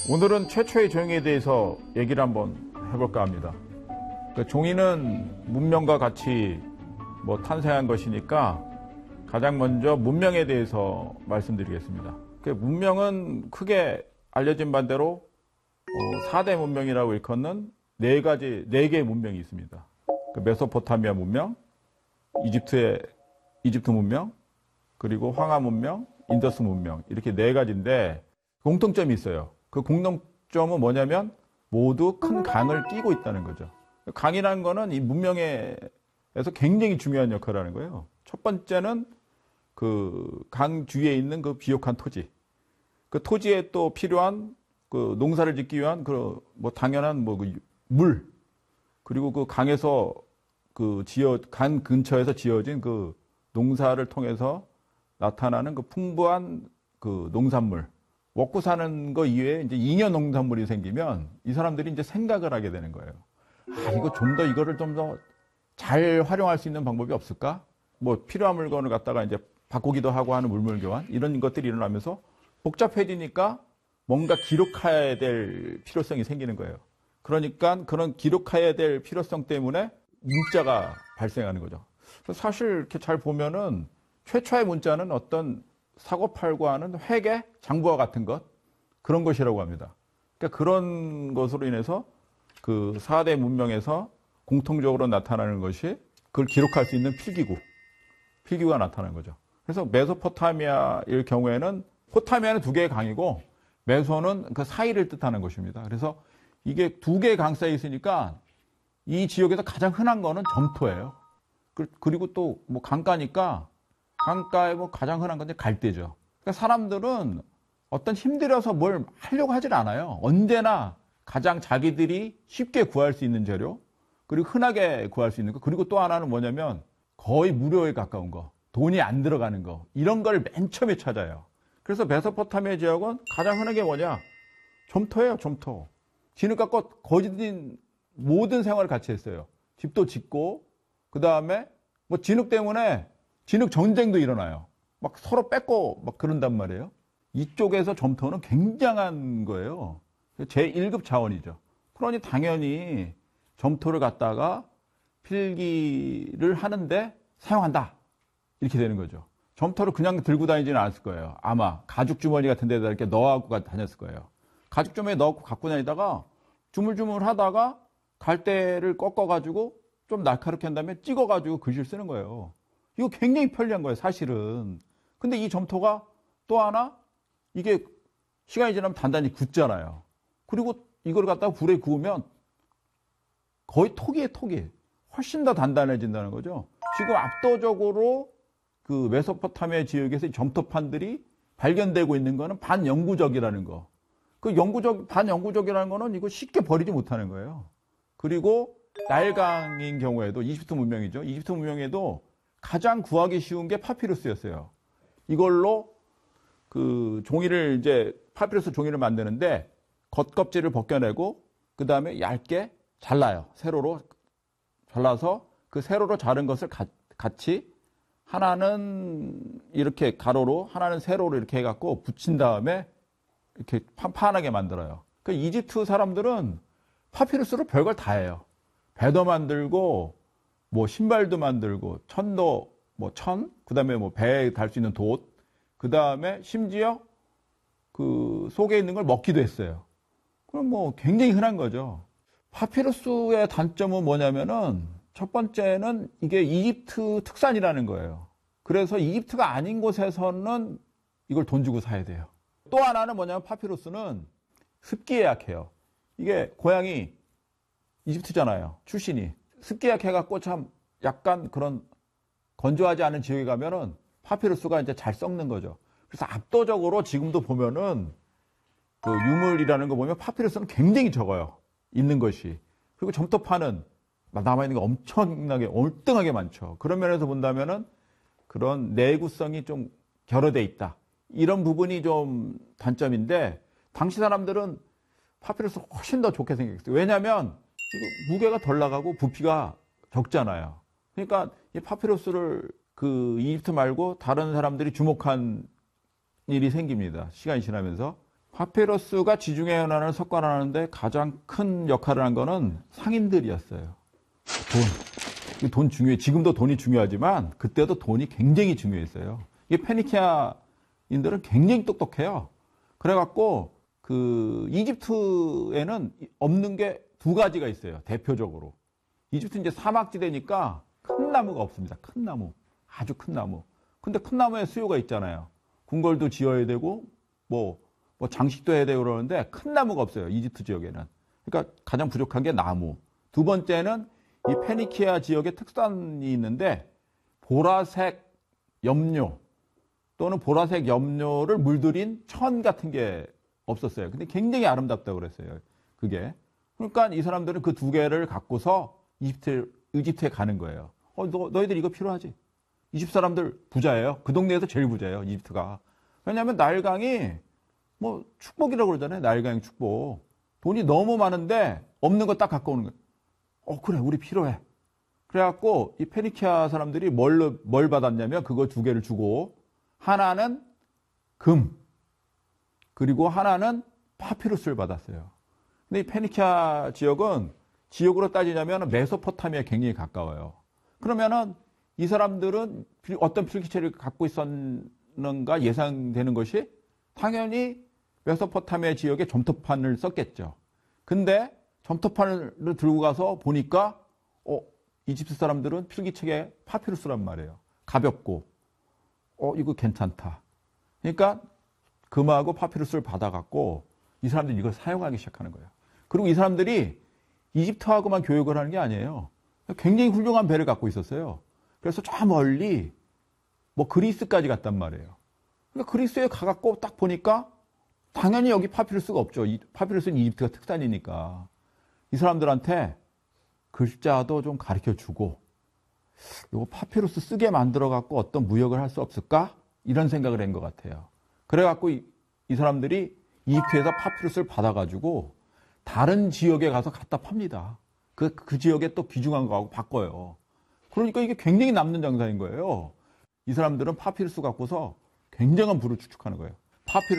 오늘은 최초의 종이에 대해서 얘기를 한번 해볼까 합니다. 종이는 문명과 같이 탄생한 것이니까 가장 먼저 문명에 대해서 말씀드리겠습니다. 문명은 크게 알려진 반대로 4대 문명이라고 일컫는 네 개의 문명이 있습니다. 메소포타미아 문명, 이집트 문명, 그리고 황하 문명, 인더스 문명, 이렇게 네 가지인데 공통점이 있어요. 그 공통점은 뭐냐면 모두 큰 강을 끼고 있다는 거죠. 강이라는 거는 이 문명에서 굉장히 중요한 역할을 하는 거예요. 첫 번째는 그 강 주위에 있는 그 비옥한 토지. 그 토지에 또 필요한 그 농사를 짓기 위한 당연한 물. 그리고 그 강에서 강 근처에서 지어진 그 농사를 통해서 나타나는 그 풍부한 그 농산물. 먹고 사는 거 이외에 이제 잉여 농산물이 생기면 이 사람들이 이제 생각을 하게 되는 거예요. 이거를 좀 더 잘 활용할 수 있는 방법이 없을까? 필요한 물건을 갖다가 이제 바꾸기도 하고 하는 물물교환, 이런 것들이 일어나면서 복잡해지니까 뭔가 기록해야 될 필요성이 생기는 거예요. 그러니까 그런 기록해야 될 필요성 때문에 문자가 발생하는 거죠. 사실 이렇게 잘 보면은 최초의 문자는 어떤 사고팔고 하는 회계, 장부와 같은 것, 그런 것이라고 합니다. 그러니까 그런 것으로 인해서 그 4대 문명에서 공통적으로 나타나는 것이 그걸 기록할 수 있는 필기구가 나타나는 거죠. 그래서 메소포타미아일 경우에는 포타미아는 2개의 강이고 메소는 그 사이를 뜻하는 것입니다. 그래서 이게 2개의 강 사이에 있으니까 이 지역에서 가장 흔한 거는 점토예요. 그리고 또 강가니까 강가에 가장 흔한 건 갈대죠. 그러니까 사람들은 힘들어서 뭘 하려고 하질 않아요. 언제나 가장 자기들이 쉽게 구할 수 있는 재료, 그리고 흔하게 구할 수 있는 거, 그리고 또 하나는 뭐냐면 거의 무료에 가까운 거, 돈이 안 들어가는 거, 이런 걸 맨 처음에 찾아요. 그래서 메소포타미아 지역은 가장 흔한 게 뭐냐? 점토예요, 점토. 진흙 갖고 거짓인 모든 생활을 같이 했어요. 집도 짓고, 그 다음에 진흙 때문에 진흙 전쟁도 일어나요. 서로 뺏고 그런단 말이에요. 이쪽에서 점토는 굉장한 거예요. 제1급 자원이죠. 그러니 당연히 점토를 갖다가 필기를 하는데 사용한다. 이렇게 되는 거죠. 점토를 그냥 들고 다니지는 않았을 거예요. 아마 가죽 주머니 같은 데다 이렇게 넣어갖고 다녔을 거예요. 가죽 주머니에 넣고 갖고 다니다가 주물주물 하다가 갈대를 꺾어가지고 좀 날카롭게 한 다음에 찍어가지고 글씨를 쓰는 거예요. 이거 굉장히 편리한 거예요, 사실은. 근데 이 점토가 또 하나, 이게 시간이 지나면 단단히 굳잖아요. 그리고 이걸 갖다가 불에 구우면 거의 톡이에요, 톡이. 훨씬 더 단단해진다는 거죠. 지금 압도적으로 그 메소포타미아 지역에서 점토판들이 발견되고 있는 거는 반영구적이라는 거. 반영구적이라는 거는 이거 쉽게 버리지 못하는 거예요. 그리고 나일강인 경우에도 이집트 문명이죠. 이집트 문명에도 가장 구하기 쉬운 게 파피루스였어요. 이걸로 그 종이를 파피루스 종이를 만드는데 겉껍질을 벗겨내고 그 다음에 얇게 잘라요. 세로로 잘라서 그 세로로 자른 것을 같이 하나는 이렇게 가로로 하나는 세로로 이렇게 해갖고 붙인 다음에 이렇게 판판하게 만들어요. 그 이집트 사람들은 파피루스로 별걸 다 해요. 배도 만들고 신발도 만들고 천도 그 다음에 배에 달 수 있는 돛, 그 다음에 심지어 그 속에 있는 걸 먹기도 했어요. 그럼 굉장히 흔한 거죠. 파피루스의 단점은 뭐냐면은 첫 번째는 이게 이집트 특산이라는 거예요. 그래서 이집트가 아닌 곳에서는 이걸 돈 주고 사야 돼요. 또 하나는 뭐냐면 파피루스는 습기에 약해요. 이게 고향이 이집트잖아요. 출신이. 습기에 약해갖고 참 약간 그런 건조하지 않은 지역에 가면은 파피루스가 이제 잘 썩는 거죠. 그래서 압도적으로 지금도 보면은 그 유물이라는 거 보면 파피루스는 굉장히 적어요. 있는 것이. 그리고 점토판은 남아있는 게 엄청나게 얼등하게 많죠. 그런 면에서 본다면은 그런 내구성이 좀 결여돼 있다. 이런 부분이 좀 단점인데 당시 사람들은 파피루스 훨씬 더 좋게 생각했어요. 왜냐하면 무게가 덜 나가고 부피가 적잖아요. 그러니까 이 파피루스를 그 이집트 말고 다른 사람들이 주목한 일이 생깁니다. 시간이 지나면서. 파피루스가 지중해 연안을 석관하는데 가장 큰 역할을 한 거는 상인들이었어요. 돈 중요해. 지금도 돈이 중요하지만 그때도 돈이 굉장히 중요했어요. 이게 페니키아인들은 굉장히 똑똑해요. 그래갖고 그 이집트에는 없는 게 두 가지가 있어요. 대표적으로. 이집트 이제 사막지대니까 큰 나무가 없습니다. 큰 나무. 아주 큰 나무. 근데 큰 나무에 수요가 있잖아요. 궁궐도 지어야 되고 뭐 장식도 해야 되고 그러는데 큰 나무가 없어요. 이집트 지역에는. 그러니까 가장 부족한 게 나무. 두 번째는 이 페니키아 지역에 특산이 있는데 보라색 염료 또는 보라색 염료를 물들인 천 같은 게 없었어요. 근데 굉장히 아름답다고 그랬어요. 그게. 그러니까 이 사람들은 그 두 개를 갖고서 이집트에 가는 거예요. 너희들 이거 필요하지? 이집트 사람들 부자예요. 그 동네에서 제일 부자예요. 이집트가. 왜냐하면 나일강이 뭐 축복이라고 그러잖아요. 나일강 축복. 돈이 너무 많은데 없는 거 딱 갖고 오는 거예요. 그래, 우리 필요해. 그래갖고 이 페니키아 사람들이 뭘 받았냐면 그거 두 개를 주고 하나는 금 그리고 하나는 파피루스를 받았어요. 근데 이 페니키아 지역은 지역으로 따지자면 메소포타미아에 굉장히 가까워요. 그러면은 이 사람들은 어떤 필기체를 갖고 있었는가 예상되는 것이 당연히 메소포타미아 지역에 점토판을 썼겠죠. 근데 점토판을 들고 가서 보니까 이집트 사람들은 필기책에 파피루스란 말이에요. 가볍고 이거 괜찮다. 그러니까 금하고 파피루스를 받아갖고 이 사람들이 이걸 사용하기 시작하는 거예요. 그리고 이 사람들이 이집트하고만 교역을 하는 게 아니에요. 굉장히 훌륭한 배를 갖고 있었어요. 그래서 저 멀리 뭐 그리스까지 갔단 말이에요. 그러니까 그리스에 가갖고 딱 보니까 당연히 여기 파피루스가 없죠. 파피루스는 이집트가 특산이니까. 이 사람들한테 글자도 좀 가르쳐 주고 이거 파피루스 쓰게 만들어 갖고 어떤 무역을 할 수 없을까? 이런 생각을 한 것 같아요. 그래 갖고 이 사람들이 이집트에서 파피루스를 받아 가지고 다른 지역에 가서 갖다 팝니다. 그 지역에 또 귀중한 거하고 바꿔요. 그러니까 이게 굉장히 남는 장사인 거예요. 이 사람들은 파피루스 갖고서 굉장한 부를 축적하는 거예요. 파피루스